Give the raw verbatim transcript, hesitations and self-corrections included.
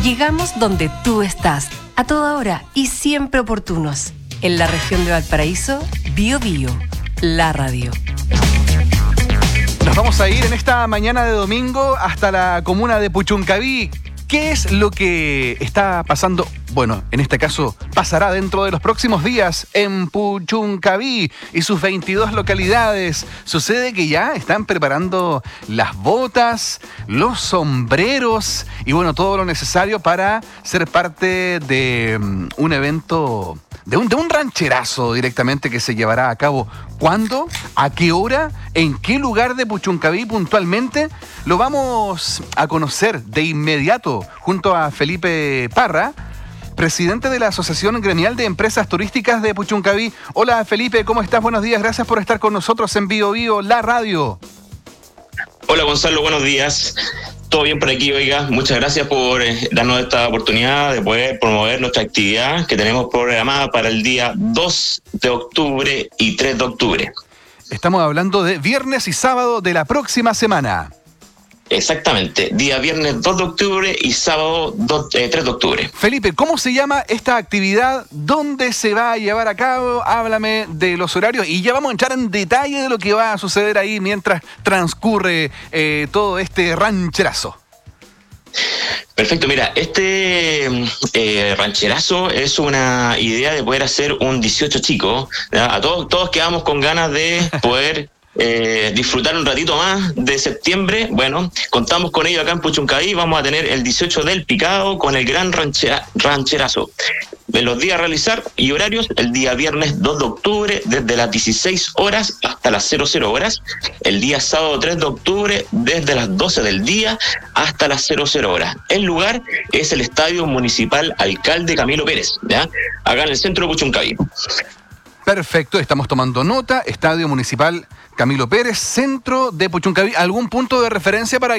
Llegamos donde tú estás, a toda hora y siempre oportunos. En la región de Valparaíso, Bio Bio, la radio. Nos vamos a ir en esta mañana de domingo hasta la comuna de Puchuncaví. ¿Qué es lo que está pasando? Bueno, en este caso pasará dentro de los próximos días en Puchuncaví y sus veintidós localidades. Sucede que ya están preparando las botas, los sombreros y bueno, todo lo necesario para ser parte de um, un evento, de un, de un rancherazo directamente que se llevará a cabo. ¿Cuándo? ¿A qué hora? ¿En qué lugar de Puchuncaví puntualmente? Lo vamos a conocer de inmediato junto a Felipe Parra, presidente de la Asociación Gremial de Empresas Turísticas de Puchuncaví. Hola Felipe, ¿cómo estás? Buenos días, gracias por estar con nosotros en Bio Bio, la radio. Hola Gonzalo, buenos días. Todo bien por aquí, oiga. Muchas gracias por eh, darnos esta oportunidad de poder promover nuestra actividad que tenemos programada para el día dos de octubre y tres de octubre. Estamos hablando de viernes y sábado de la próxima semana. Exactamente, día viernes dos de octubre y sábado dos, eh, tres de octubre. Felipe, ¿cómo se llama esta actividad? ¿Dónde se va a llevar a cabo? Háblame de los horarios y ya vamos a entrar en detalle de lo que va a suceder ahí mientras transcurre eh, todo este rancherazo. Perfecto, mira, este eh, rancherazo es una idea de poder hacer un dieciocho chico, ¿ya? A todos, todos quedamos con ganas de poder Eh, disfrutar un ratito más de septiembre. Bueno, contamos con ello acá en Puchuncaví. Vamos a tener el dieciocho del picado con el gran ranchera, rancherazo. En los días a realizar y horarios, el día viernes dos de octubre desde las dieciséis horas hasta las cero cero horas, el día sábado tres de octubre desde las doce del día hasta las cero cero horas. El lugar es el Estadio Municipal Alcalde Camilo Pérez, ¿ya? Acá en el centro de Puchuncaví. Perfecto, estamos tomando nota. Estadio Municipal Camilo Pérez, centro de Puchuncaví. ¿Algún punto de referencia para